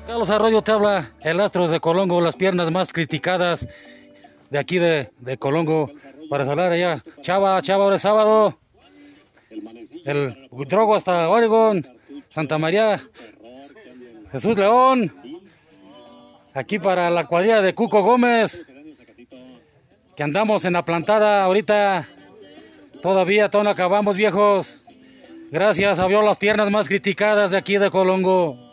Carlos Arroyo te habla, el Astros de Colongo, las piernas más criticadas de aquí de Colongo, para salir allá. Chava, ahora es sábado. El Drogo hasta Oregon, Santa María, Jesús León. Aquí para la cuadrilla de Cuco Gómez, que andamos en la plantada ahorita. Todavía no acabamos, viejos. Gracias, abrió las piernas más criticadas de aquí de Colongo.